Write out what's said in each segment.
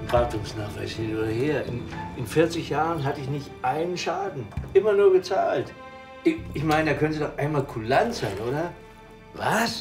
Wartungsnachweis hin oder her. In 40 Jahren hatte ich nicht einen Schaden. Immer nur gezahlt. Ich meine, da können Sie doch einmal kulant sein, oder? Was?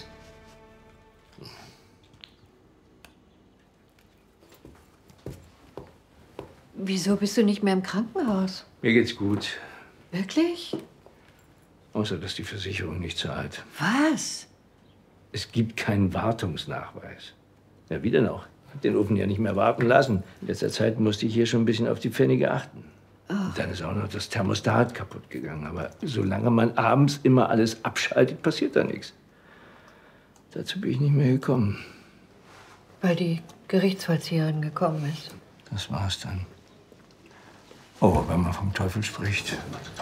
Wieso bist du nicht mehr im Krankenhaus? Mir geht's gut. Wirklich? Außer, dass die Versicherung nicht zahlt. Was? Es gibt keinen Wartungsnachweis. Ja, wie denn auch? Ich hab den Ofen ja nicht mehr warten lassen. In letzter Zeit musste ich hier schon ein bisschen auf die Pfennige achten. Und dann ist auch noch das Thermostat kaputt gegangen. Aber solange man abends immer alles abschaltet, passiert da nichts. Dazu bin ich nicht mehr gekommen. Weil die Gerichtsvollzieherin gekommen ist. Das war's dann. Oh, wenn man vom Teufel spricht.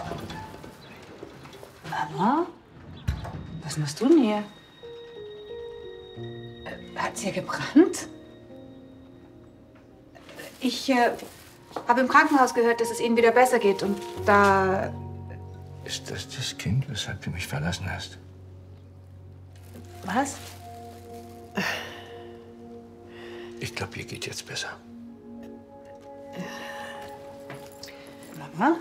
Mama? Was machst du denn hier? Hat's hier gebrannt? Ich habe im Krankenhaus gehört, dass es Ihnen wieder besser geht. Und da... Ist das das Kind, weshalb du mich verlassen hast? Was? Ich glaube, ihr geht jetzt besser. Mama?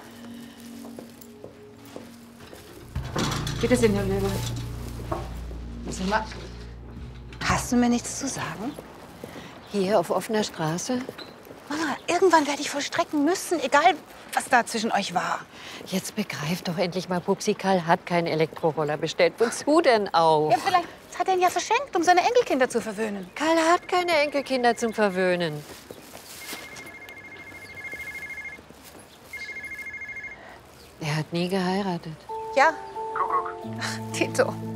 Bitte, Senor Löwe. Sag mal, hast du mir nichts zu sagen? Hier auf offener Straße? Mama, irgendwann werde ich vollstrecken müssen, egal was da zwischen euch war. Jetzt begreif doch endlich mal, Pupsi, Karl hat keinen Elektroroller bestellt. Wozu denn auch? Ja, vielleicht hat er ihn ja verschenkt, um seine Enkelkinder zu verwöhnen. Karl hat keine Enkelkinder zum Verwöhnen. Er hat nie geheiratet. Ja? Ach, Tito.